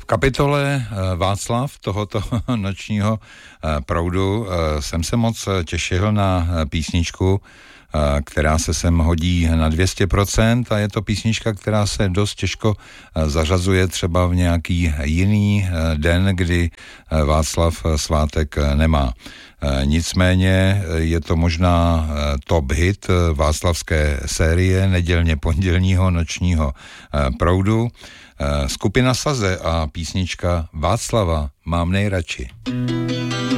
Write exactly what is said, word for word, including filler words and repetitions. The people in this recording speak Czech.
kapitole Václav tohoto nočního proudu jsem se moc těšil na písničku, která se sem hodí na dvě stě procent a je to písnička, která se dost těžko zařazuje třeba v nějaký jiný den, kdy Václav svátek nemá. Nicméně je to možná top hit václavské série nedělně pondělního nočního proudu. Skupina Saze a písnička Václava mám nejradši.